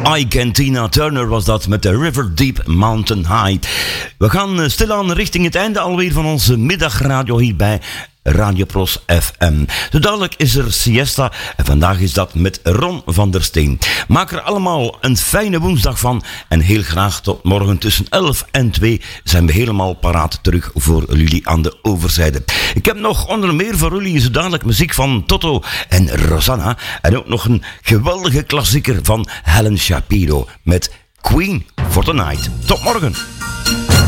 Ike en Tina Turner was dat met de River Deep Mountain High. We gaan stilaan richting het einde alweer van onze middagradio hier bij Radio Pros FM. Zo dadelijk is er siesta en vandaag is dat met Ron van der Steen. Maak er allemaal een fijne woensdag van en heel graag tot morgen tussen 11 en 2 zijn we helemaal paraat terug voor jullie aan de overzijde. Ik heb nog onder meer voor jullie zo dadelijk muziek van Toto en Rosanna en ook nog een geweldige klassieker van Helen Shapiro met Queen for the Night. Tot morgen!